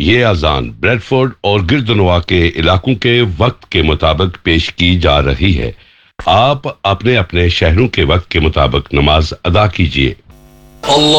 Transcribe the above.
ये अजान ब्रेडफोर्ड और गिरदनवा के इलाकों के वक्त के मुताबिक पेश की जा रही है। आप अपने अपने शहरों के वक्त के मुताबिक नमाज अदा कीजिए।